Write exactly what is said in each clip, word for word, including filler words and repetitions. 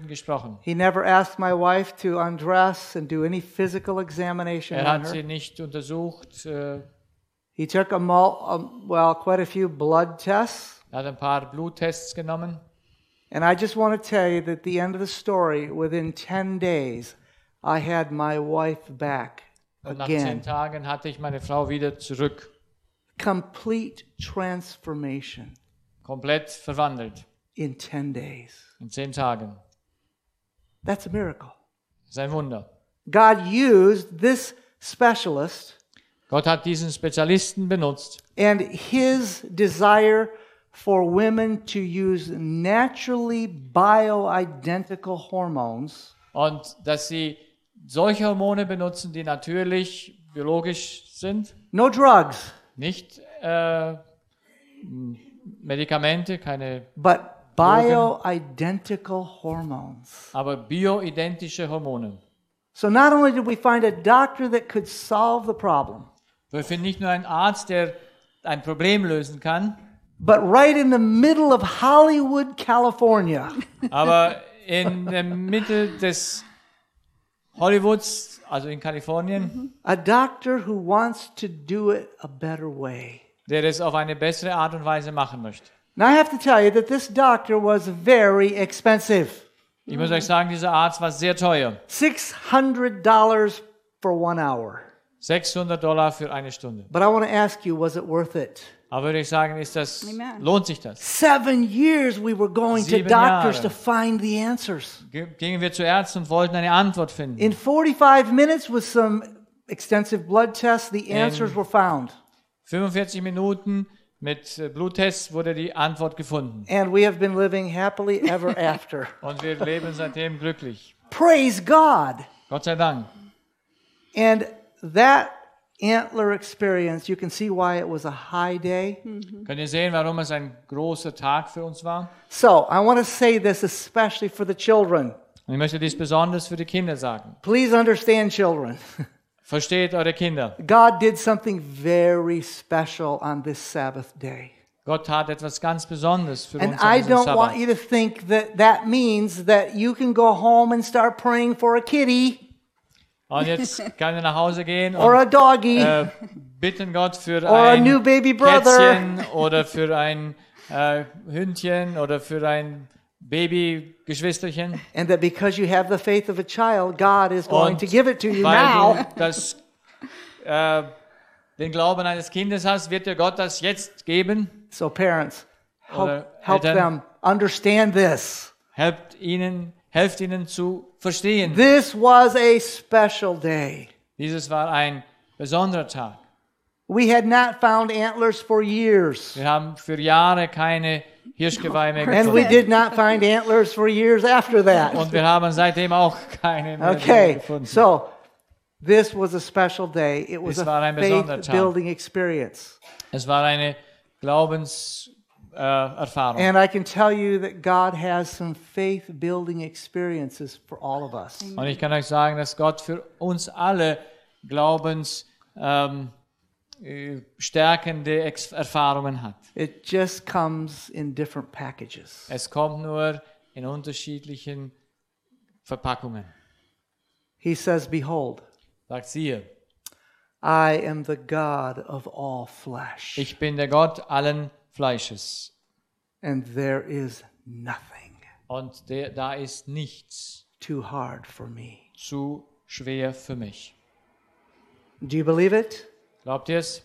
gesprochen. He never asked my wife to undress and do any physical examination Er on hat her. sie nicht untersucht. Äh, He took a mul- um, well, quite a few blood tests. Er hat ein paar Bluttests genommen. And I just want to tell you that at the end of the story, within ten days, I had my wife back Und nach zehn again. Tagen hatte ich meine Frau wieder zurück. Complete transformation Komplett verwandelt. in ten days. In zehn Tagen. That's a miracle. Das ist ein Wunder. God used this specialist Gott hat diesen Spezialisten benutzt. and his desire for women to use naturally bioidentical hormones Und dass sie solche Hormone benutzen, die natürlich biologisch sind. no drugs, Nicht äh, Medikamente, keine, but bioidentical hormones. aber bioidentische Hormone. So not only did we find a doctor that could solve the problem, Wir finden nicht nur einen Arzt, der ein Problem lösen kann, but right in the middle of Hollywood, California, aber in der Mitte des Hollywoods, also in Kalifornien, a doctor who wants to do it a better way. der es auf eine bessere Art und Weise machen möchte. Now I have to tell you that this doctor was very expensive. Ich muss euch sagen, dieser Arzt war sehr teuer. six hundred dollars for one hour. sechshundert Dollar für eine Stunde. But I want to ask you, was it worth it? Aber würde ich sagen, ist das, Amen. lohnt sich das? Seven years we were going to Sieben doctors Jahre. to find the answers. G- Gingen wir zu Ärzten und wollten eine Antwort finden. In forty-five minutes with some extensive blood tests, the answers were found. fünfundvierzig Minuten mit äh, Bluttests wurde die Antwort gefunden. And we have been living happily ever after. Und wir leben seitdem glücklich. Praise God. Gott sei Dank. And that antler experience, you can see why it was a high day. Könnt ihr sehen, warum es ein großer Tag für uns war? So I want to say this especially for the children. Und ich möchte dies besonders für die Kinder sagen. Please understand, children. Versteht eure Kinder. God did something very special on this Sabbath day. Gott tat etwas ganz Besonderes für And uns an I diesem don't Sabbat. want you to think that that means that you can go home and start praying for a kitty Und jetzt kann ihr nach Hause gehen or a und doggy. äh, bitten Gott für Or a ein new baby brother. Kätzchen oder für ein äh, Hündchen oder für ein Babygeschwisterchen. And that because you have the faith of a child, God is going Und to give it to you weil now. du das, äh, den Glauben eines Kindes hast, wird dir Gott das jetzt geben. So parents, help, Oder help Eltern. them understand this. Helft ihnen, helft ihnen zu verstehen. This was a special day. Dieses war ein besonderer Tag. We had not found antlers for years. Wir haben für Jahre keine Hirschgeweih mehr And we gefunden. did not find antlers for years after that. Und wir haben seitdem auch keine mehr Okay, gefunden. so this was a special day. It was Es war a ein besonderer Tag. faith-building experience. Es war eine Glaubenserfahrung. Äh, Erfahrung. And I can tell you that God has some faith-building experiences for all of us. Und ich kann euch sagen, dass Gott für uns alle Glaubens ähm, äh, stärkende Ex Erfahrungen hat. It just comes in different packages. Es kommt nur in unterschiedlichen Verpackungen. He says, "Behold, Sagt siehe, I am the God of all flesh, ich bin der Gott allen Fleisches. and there is nothing Und der, da ist nichts too hard for me." zu schwer für mich. Do you believe it? Glaubt ihr es?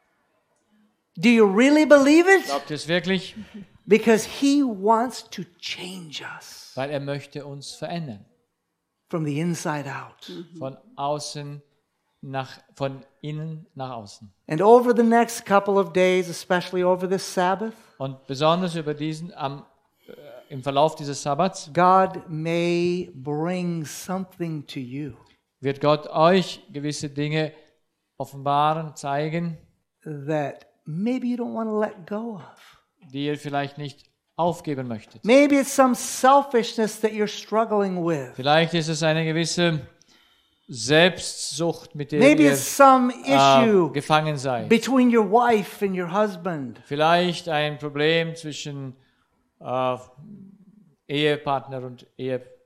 Do you really believe it? Glaubt ihr es wirklich? Because he wants to change us Weil er möchte uns verändern. from the inside out. Von außen nach, von innen nach außen. And over the next couple of days, especially over this Sabbath, Und besonders über diesen, am, äh, im Verlauf dieses Sabbats, God may bring something to you wird Gott euch gewisse Dinge offenbaren, zeigen, that maybe you don't want to let go of. die ihr vielleicht nicht aufgeben möchtet. Maybe it's some selfishness that you're struggling with. Vielleicht ist es eine gewisse Selbstsucht, mit der Maybe ihr it's some äh, issue gefangen seid. between your wife and your husband. Vielleicht ein Problem zwischen äh, Ehepartner und Ehe,